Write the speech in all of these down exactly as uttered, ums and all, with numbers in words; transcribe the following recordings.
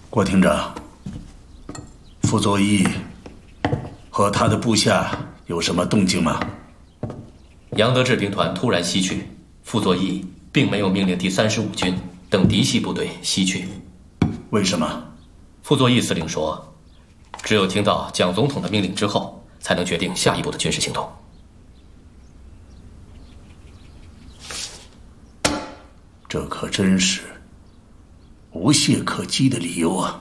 郭厅长，傅作义和他的部下有什么动静吗？ 杨德志兵团突然西去，傅作义并没有命令第三十五军等嫡系部队西去。 为什么？ 傅作义司令说，只有听到蒋总统的命令之后，才能决定下一步的军事行动。 这可真是无懈可击的理由啊！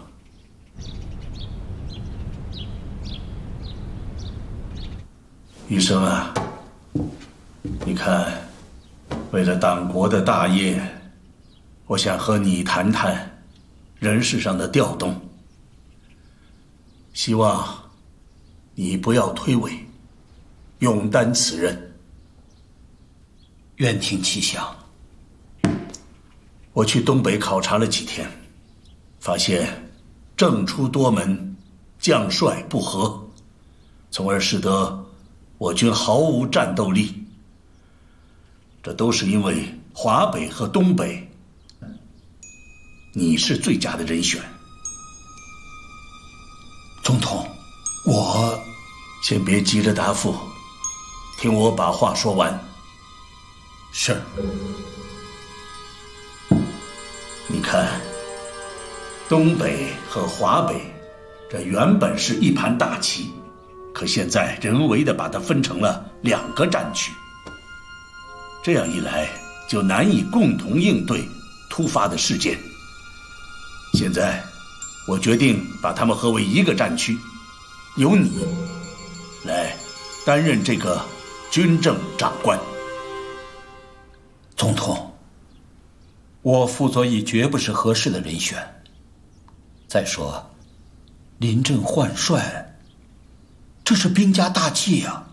医生啊，你看，为了党国的大业，我想和你谈谈人事上的调动，希望你不要推诿，勇担此任。 愿听其详。 我去东北考察了几天，发现政出多门，将帅不和，从而使得我军毫无战斗力。这都是因为华北和东北，你是最佳的人选。 总统，我先别急着答复，听我把话说完。 是。 你看，东北和华北，这原本是一盘大棋，可现在人为的把它分成了两个战区。这样一来，就难以共同应对突发的事件。现在，我决定把它们合为一个战区，由你来担任这个军政长官。 总统，我傅作义绝不是合适的人选。再说，临阵换帅，这是兵家大忌啊！